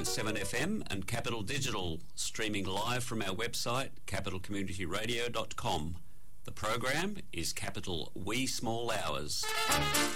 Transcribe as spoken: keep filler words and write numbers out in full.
point seven F M and Capital Digital, streaming live from our website, capital community radio dot com. The program is Capital Wee Small Hours.